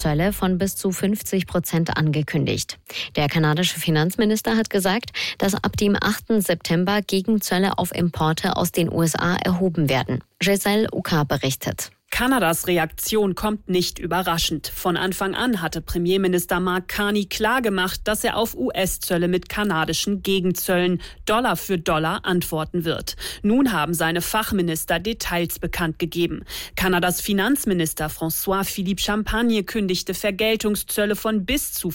Gegenzölle von bis zu 50% angekündigt. Der kanadische Finanzminister hat gesagt, dass ab dem 8. September Gegenzölle auf Importe aus den USA erhoben werden. Giselle Uka berichtet. Kanadas Reaktion kommt nicht überraschend. Von Anfang an hatte Premierminister Mark Carney klargemacht, dass er auf US-Zölle mit kanadischen Gegenzöllen Dollar für Dollar antworten wird. Nun haben seine Fachminister Details bekannt gegeben. Kanadas Finanzminister François-Philippe Champagne kündigte Vergeltungszölle von bis zu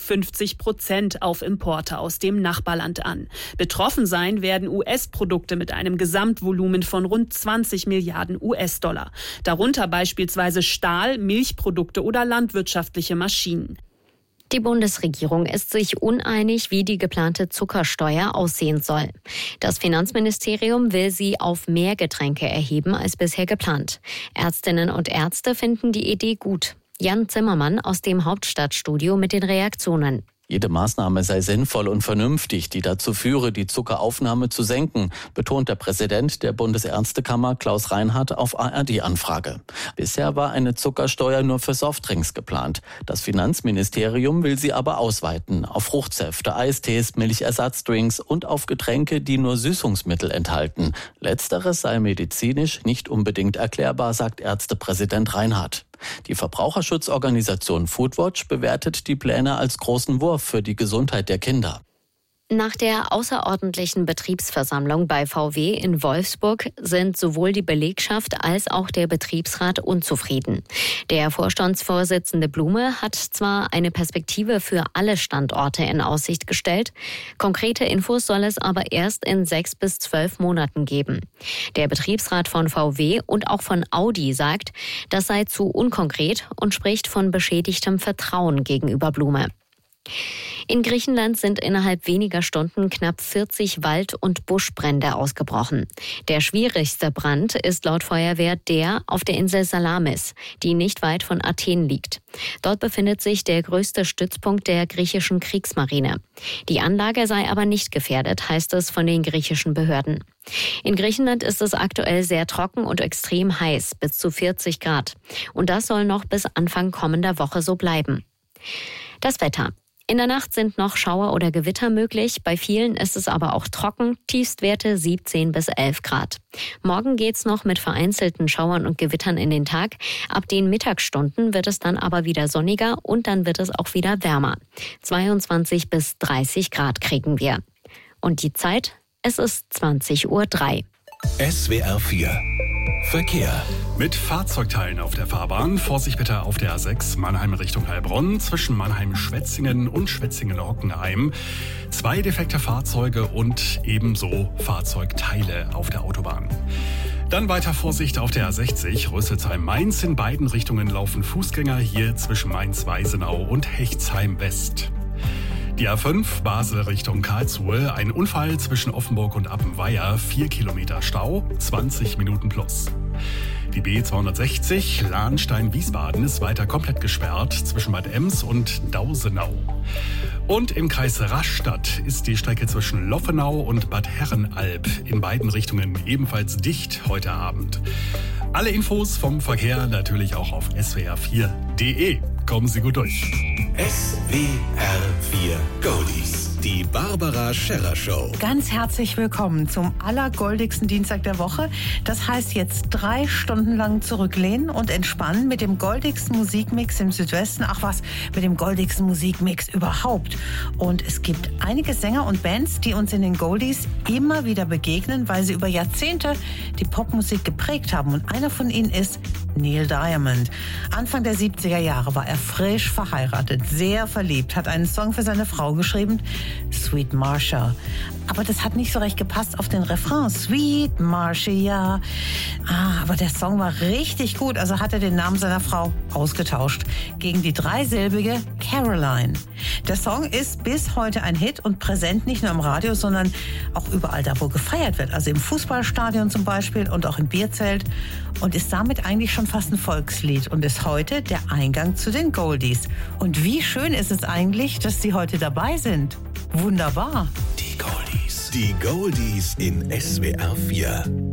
50% auf Importe aus dem Nachbarland an. Betroffen sein werden US-Produkte mit einem Gesamtvolumen von rund 20 Milliarden US-Dollar. Darunter beispielsweise Stahl, Milchprodukte oder landwirtschaftliche Maschinen. Die Bundesregierung ist sich uneinig, wie die geplante Zuckersteuer aussehen soll. Das Finanzministerium will sie auf mehr Getränke erheben als bisher geplant. Ärztinnen und Ärzte finden die Idee gut. Jan Zimmermann aus dem Hauptstadtstudio mit den Reaktionen. Jede Maßnahme sei sinnvoll und vernünftig, die dazu führe, die Zuckeraufnahme zu senken, betont der Präsident der Bundesärztekammer Klaus Reinhardt auf ARD-Anfrage. Bisher war eine Zuckersteuer nur für Softdrinks geplant. Das Finanzministerium will sie aber ausweiten auf Fruchtsäfte, Eistees, Milchersatzdrinks und auf Getränke, die nur Süßungsmittel enthalten. Letzteres sei medizinisch nicht unbedingt erklärbar, sagt Ärztepräsident Reinhardt. Die Verbraucherschutzorganisation Foodwatch bewertet die Pläne als großen Wurf für die Gesundheit der Kinder. Nach der außerordentlichen Betriebsversammlung bei VW in Wolfsburg sind sowohl die Belegschaft als auch der Betriebsrat unzufrieden. Der Vorstandsvorsitzende Blume hat zwar eine Perspektive für alle Standorte in Aussicht gestellt, konkrete Infos soll es aber erst in 6 bis 12 Monaten geben. Der Betriebsrat von VW und auch von Audi sagt, das sei zu unkonkret und spricht von beschädigtem Vertrauen gegenüber Blume. In Griechenland sind innerhalb weniger Stunden knapp 40 Wald- und Buschbrände ausgebrochen. Der schwierigste Brand ist laut Feuerwehr der auf der Insel Salamis, die nicht weit von Athen liegt. Dort befindet sich der größte Stützpunkt der griechischen Kriegsmarine. Die Anlage sei aber nicht gefährdet, heißt es von den griechischen Behörden. In Griechenland ist es aktuell sehr trocken und extrem heiß, bis zu 40 Grad. Und das soll noch bis Anfang kommender Woche so bleiben. Das Wetter. In der Nacht sind noch Schauer oder Gewitter möglich. Bei vielen ist es aber auch trocken. Tiefstwerte 17 bis 11 Grad. Morgen geht's noch mit vereinzelten Schauern und Gewittern in den Tag. Ab den Mittagsstunden wird es dann aber wieder sonniger und dann wird es auch wieder wärmer. 22 bis 30 Grad kriegen wir. Und die Zeit? Es ist 20:03 Uhr. SWR 4 Verkehr. Mit Fahrzeugteilen auf der Fahrbahn. Vorsicht bitte auf der A6 Mannheim Richtung Heilbronn zwischen Mannheim-Schwetzingen und Schwetzingen-Hockenheim. 2 defekte Fahrzeuge und ebenso Fahrzeugteile auf der Autobahn. Dann weiter Vorsicht auf der A60 Rüsselsheim-Mainz. In beiden Richtungen laufen Fußgänger hier zwischen Mainz-Weisenau und Hechtsheim-West. Die A5 Basel Richtung Karlsruhe, ein Unfall zwischen Offenburg und Appenweier, 4 Kilometer Stau, 20 Minuten plus. Die B260 Lahnstein-Wiesbaden ist weiter komplett gesperrt zwischen Bad Ems und Dausenau. Und im Kreis Rastatt ist die Strecke zwischen Loffenau und Bad Herrenalb in beiden Richtungen ebenfalls dicht heute Abend. Alle Infos vom Verkehr natürlich auch auf swr4.de. Kommen Sie gut durch. SWR 4 Goldies. Die Barbara Scherrer Show. Ganz herzlich willkommen zum allergoldigsten Dienstag der Woche. Das heißt jetzt 3 Stunden lang zurücklehnen und entspannen mit dem goldigsten Musikmix im Südwesten. Ach was, mit dem goldigsten Musikmix überhaupt. Und es gibt einige Sänger und Bands, die uns in den Goldies immer wieder begegnen, weil sie über Jahrzehnte die Popmusik geprägt haben. Und einer von ihnen ist Neil Diamond. Anfang der 70er Jahre war er frisch verheiratet, sehr verliebt, hat einen Song für seine Frau geschrieben, Sweet Marcia. Aber das hat nicht so recht gepasst auf den Refrain. Sweet Marcia. Aber der Song war richtig gut, also hat er den Namen seiner Frau ausgetauscht gegen die dreisilbige Caroline. Der Song ist bis heute ein Hit und präsent nicht nur im Radio, sondern auch überall da, wo gefeiert wird. Also im Fußballstadion zum Beispiel und auch im Bierzelt. Und ist damit eigentlich schon fast ein Volkslied und ist heute der Eingang zu den Goldies. Und wie schön ist es eigentlich, dass Sie heute dabei sind. Wunderbar. Die Goldies. Die Goldies in SWR 4.